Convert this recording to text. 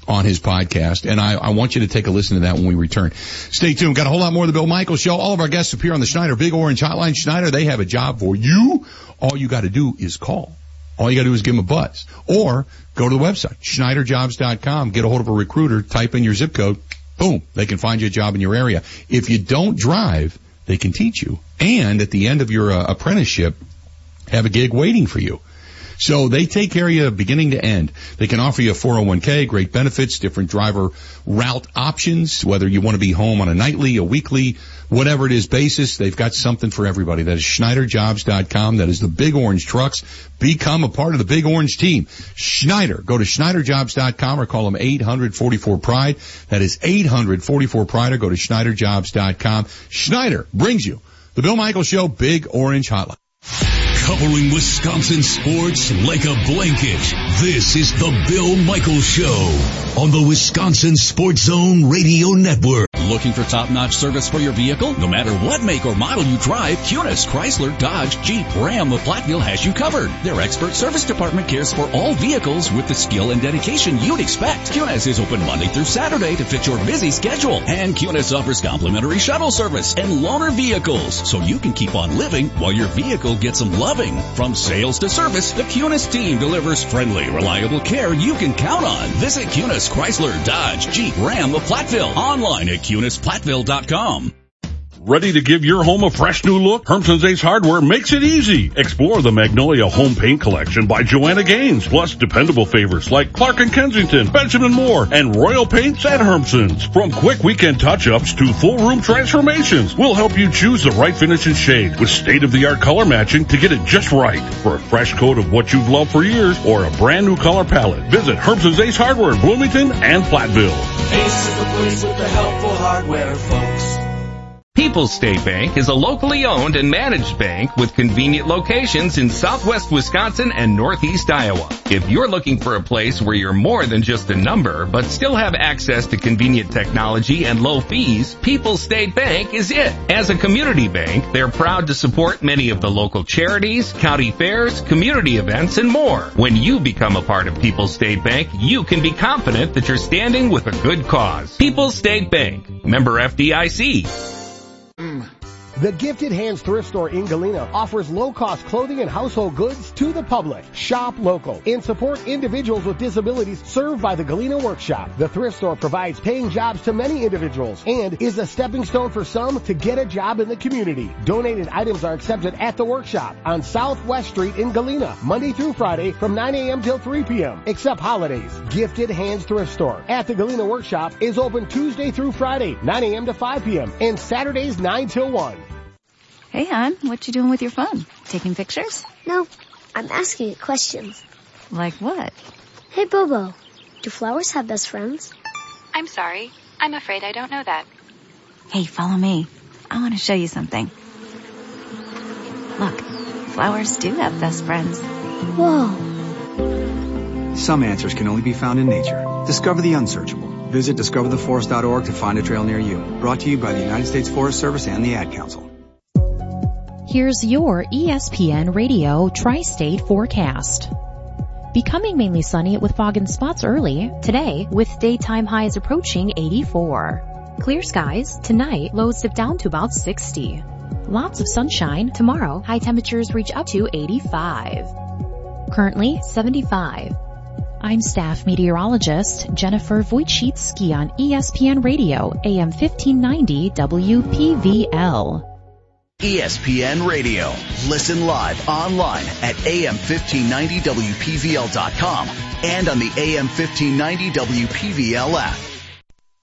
on his podcast, and I want you to take a listen to that when we return. Stay tuned. Got a whole lot more of the Bill Michaels Show. All of our guests appear on the Schneider Big Orange Hotline. Schneider, they have a job for you. All you got to do is call. All you got to do is give them a buzz. Or go to the website, SchneiderJobs.com, get a hold of a recruiter, type in your zip code, boom, they can find you a job in your area. If you don't drive, they can teach you. And at the end of your apprenticeship, have a gig waiting for you. So they take care of you beginning to end. They can offer you a 401k, great benefits, different driver route options, whether you want to be home on a nightly, a weekly, whatever it is basis. They've got something for everybody. That is SchneiderJobs.com. That is the Big Orange Trucks. Become a part of the Big Orange team. Schneider. Go to SchneiderJobs.com or call them 800-44-PRIDE. That is 800-44-PRIDE, or go to SchneiderJobs.com. Schneider brings you the Bill Michaels Show Big Orange Hotline. Covering Wisconsin sports like a blanket. This is the Bill Michaels Show on the Wisconsin Sports Zone Radio Network. Looking for top-notch service for your vehicle? No matter what make or model you drive, Kunis, Chrysler, Dodge, Jeep, Ram of Platteville has you covered. Their expert service department cares for all vehicles with the skill and dedication you'd expect. Kunis is open Monday through Saturday to fit your busy schedule. And Kunis offers complimentary shuttle service and loaner vehicles, so you can keep on living while your vehicle gets some loving. From sales to service, the Kunis team delivers friendly, reliable care you can count on. Visit Kunis, Chrysler, Dodge, Jeep, Ram of Platteville. Online at KunisPlatteville.com. Ready to give your home a fresh new look? Hermson's Ace Hardware makes it easy. Explore the Magnolia Home Paint Collection by Joanna Gaines, plus dependable favorites like Clark & Kensington, Benjamin Moore, and Royal Paints at Hermson's. From quick weekend touch-ups to full room transformations, we'll help you choose the right finish and shade with state-of-the-art color matching to get it just right. For a fresh coat of what you've loved for years or a brand new color palette, visit Hermson's Ace Hardware in Bloomington and Platteville. Ace is the place with the helpful hardware, folks. People's State Bank is a locally owned and managed bank with convenient locations in southwest Wisconsin and northeast Iowa. If you're looking for a place where you're more than just a number, but still have access to convenient technology and low fees, People's State Bank is it. As a community bank, they're proud to support many of the local charities, county fairs, community events, and more. When you become a part of People's State Bank, you can be confident that you're standing with a good cause. People's State Bank, member FDIC. The Gifted Hands Thrift Store in Galena offers low-cost clothing and household goods to the public. Shop local and support individuals with disabilities served by the Galena Workshop. The thrift store provides paying jobs to many individuals and is a stepping stone for some to get a job in the community. Donated items are accepted at the workshop on Southwest Street in Galena, Monday through Friday from 9 a.m. till 3 p.m., except holidays. Gifted Hands Thrift Store at the Galena Workshop is open Tuesday through Friday, 9 a.m. to 5 p.m., and Saturdays 9 till 1. Hey, hon, what you doing with your phone? Taking pictures? No, I'm asking it questions. Like what? Hey, Bobo, do flowers have best friends? I'm sorry. I'm afraid I don't know that. Hey, follow me. I want to show you something. Look, flowers do have best friends. Whoa. Some answers can only be found in nature. Discover the unsearchable. Visit discovertheforest.org to find a trail near you. Brought to you by the United States Forest Service and the Ad Council. Here's your ESPN Radio Tri-State forecast. Becoming mainly sunny with fog and spots early today, with daytime highs approaching 84. Clear skies tonight, lows dip down to about 60. Lots of sunshine tomorrow, high temperatures reach up to 85. Currently 75. I'm staff meteorologist Jennifer Wojcicki on ESPN Radio, AM 1590 WPVL. ESPN Radio. Listen live online at AM1590WPVL.com and on the AM1590 WPVL app.